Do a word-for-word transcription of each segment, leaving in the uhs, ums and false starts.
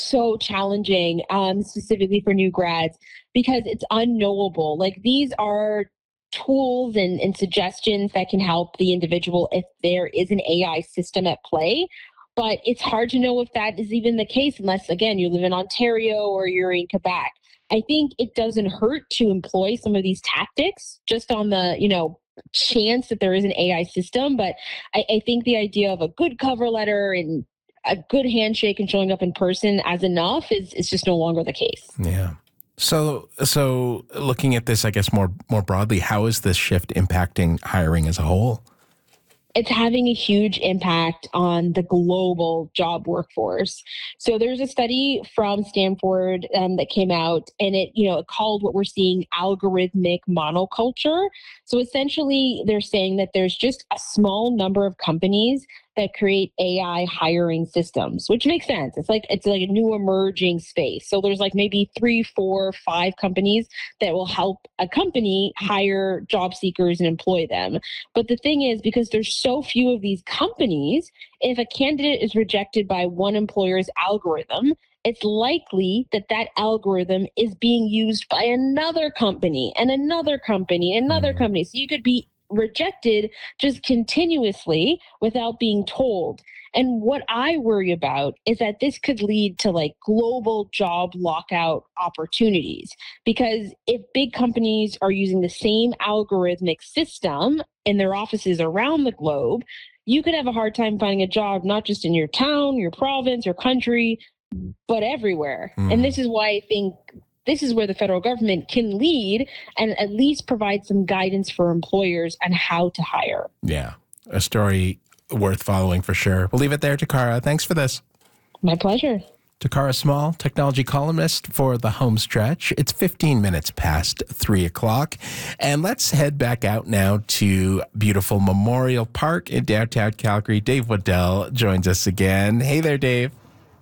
so challenging, um, specifically for new grads, because it's unknowable. Like these are tools and, and suggestions that can help the individual if there is an A I system at play. But it's hard to know if that is even the case unless, again, you live in Ontario or you're in Quebec. I think it doesn't hurt to employ some of these tactics just on the, you know, chance that there is an A I system. But I, I think the idea of a good cover letter and a good handshake and showing up in person as enough is, is just no longer the case. Yeah. So, so looking at this, I guess more more broadly, how is this shift impacting hiring as a whole? It's having a huge impact on the global job workforce. So there's a study from Stanford um, that came out, and it, you know, it called what we're seeing algorithmic monoculture. So essentially, they're saying that there's just a small number of companies that create A I hiring systems, which makes sense. It's like it's like a new emerging space. So there's like maybe three, four, five companies that will help a company hire job seekers and employ them. But the thing is, because there's so few of these companies, if a candidate is rejected by one employer's algorithm, it's likely that that algorithm is being used by another company and another company, and another company. So you could be rejected just continuously without being told. And what I worry about is that this could lead to like global job lockout opportunities. Because if big companies are using the same algorithmic system in their offices around the globe, you could have a hard time finding a job, not just in your town, your province, your country, but everywhere. Mm. And this is why I think this is where the federal government can lead and at least provide some guidance for employers on how to hire. Yeah, a story worth following for sure. We'll leave it there, Takara. Thanks for this. My pleasure. Takara Small, technology columnist for The Home Stretch. It's fifteen minutes past three o'clock. And let's head back out now to beautiful Memorial Park in downtown Calgary. Dave Waddell joins us again. Hey there, Dave.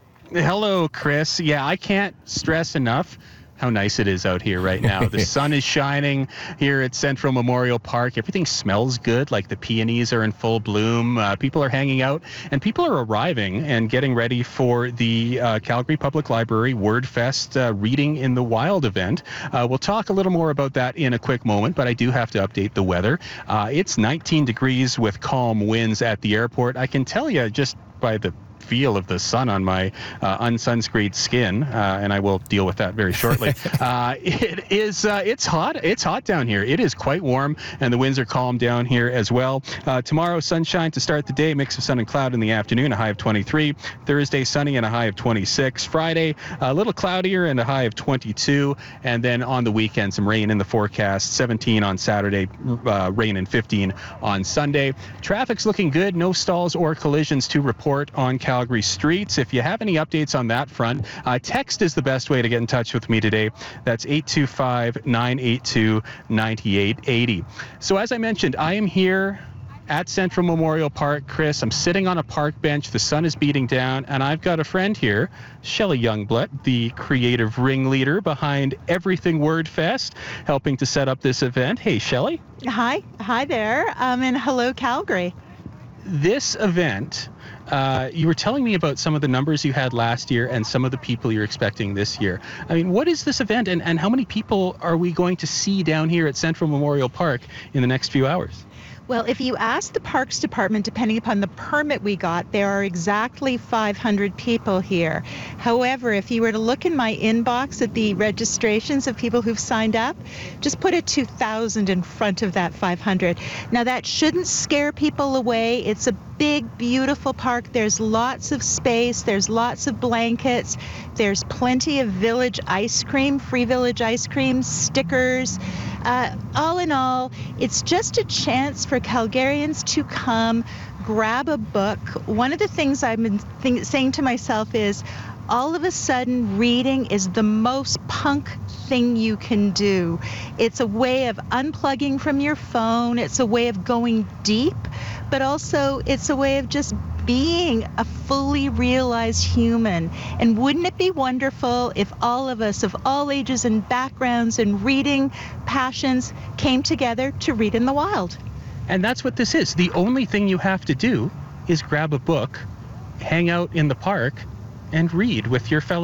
Hello, Chris. Yeah, I can't stress enough how nice it is out here right now. The sun is shining here at Central Memorial Park. Everything smells good, like the peonies are in full bloom. Uh, people are hanging out, and people are arriving and getting ready for the uh, Calgary Public Library WordFest uh, Reading in the Wild event. Uh, we'll talk a little more about that in a quick moment, but I do have to update the weather. Uh, it's nineteen degrees with calm winds at the airport. I can tell you just by the feel of the sun on my uh, unsunscreened skin, uh, and I will deal with that very shortly. uh, it is, uh, it's hot. It's hot down here. It is quite warm, and the winds are calm down here as well. Uh, tomorrow, sunshine to start the day, mix of sun and cloud in the afternoon, a high of twenty-three. Thursday, sunny and a high of twenty-six. Friday, a little cloudier and a high of twenty-two. And then on the weekend, some rain in the forecast, seventeen on Saturday, uh, rain and fifteen on Sunday. Traffic's looking good. No stalls or collisions to report on Calgary Calgary streets. If you have any updates on that front, uh, text is the best way to get in touch with me today. That's eight two five, nine eight two, nine eight eight zero. So as I mentioned, I am here at Central Memorial Park, Chris. I'm sitting on a park bench. The sun is beating down, and I've got a friend here, Shelley Youngblood, the creative ringleader behind Everything WordFest, helping to set up this event. Hey, Shelley. Hi. Hi there. Um, and hello, Calgary. This event, uh, you were telling me about some of the numbers you had last year and some of the people you're expecting this year. I mean, what is this event, and, and how many people are we going to see down here at Central Memorial Park in the next few hours? Well, if you ask the Parks Department, depending upon the permit we got, there are exactly five hundred people here. However, if you were to look in my inbox at the registrations of people who've signed up, just put a two thousand in front of that five hundred. Now, that shouldn't scare people away. It's a big, beautiful park. There's lots of space. There's lots of blankets. There's plenty of village ice cream, free village ice cream, stickers. Uh, all in all, it's just a chance for Calgarians to come, grab a book. One of the things I've been think- saying to myself is, all of a sudden, reading is the most punk thing you can do. It's a way of unplugging from your phone. It's a way of going deep, but also it's a way of just being a fully realized human. And wouldn't it be wonderful if all of us of all ages and backgrounds and reading passions came together to read in the wild? And that's what this is. The only thing you have to do is grab a book, hang out in the park, and read with your fellow